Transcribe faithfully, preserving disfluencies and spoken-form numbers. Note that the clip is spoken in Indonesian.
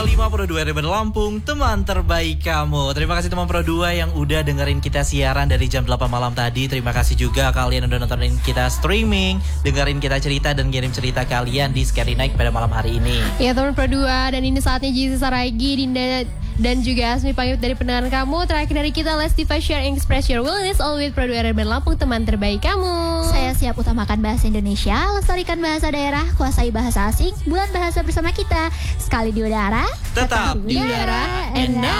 lima Pro dua R B Lampung, teman terbaik kamu. Terima kasih teman Pro dua yang udah dengerin kita siaran dari jam delapan malam tadi. Terima kasih juga kalian udah nontonin kita streaming, dengerin kita cerita dan kirim cerita kalian di Scary Night pada malam hari ini. Ya teman Pro dua, dan ini saatnya Jizi Saragi, Dinda dan juga Asmi pamit dari pendengar kamu. Terakhir dari kita, let's divide, share, and express your willingness. All with Pro dua R B Lampung, teman terbaik kamu. Saya siap utamakan bahasa Indonesia, lestarikan bahasa daerah, kuasai bahasa asing, bulan bahasa bersama kita. Sekali di udara, Tetap di udara, and now